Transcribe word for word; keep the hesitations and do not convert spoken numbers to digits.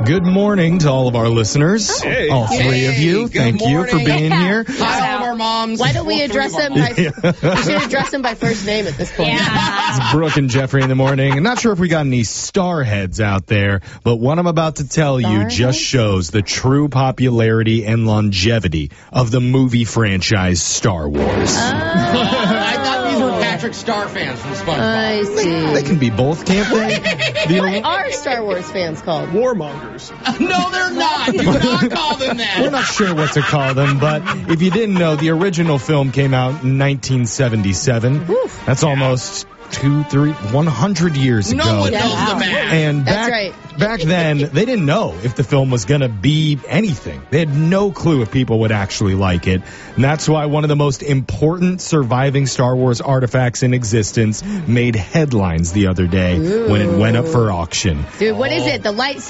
Good morning to all of our listeners. Hey. All three Hey, of you. good Thank you for morning. being here. Hi, all of our moms. Why don't we All address three of them our by moms. we should address them by first name at this point. It's Brooke and Jeffrey in the morning. I'm not sure if we got any starheads out there, but what I'm about to tell you Starheads? just shows the true popularity and longevity of the movie franchise Star Wars. I thought these were Patrick Star fans from SpongeBob. I see. They can be both, can't they? What The- are Star Wars fans called? Warmongers. No, they're not. Do not call them that. We're not sure what to call them, but if you didn't know, the original film came out in nineteen seventy-seven. Oof. That's almost two, three, one hundred years ago. No one Yeah. knows Wow. the math. And That's back, right. back then, they didn't know if the film was going to be anything. They had no clue if people would actually like it. And that's why one of the most important surviving Star Wars artifacts in existence made headlines the other day when it went up for auction. Dude, what is it? The light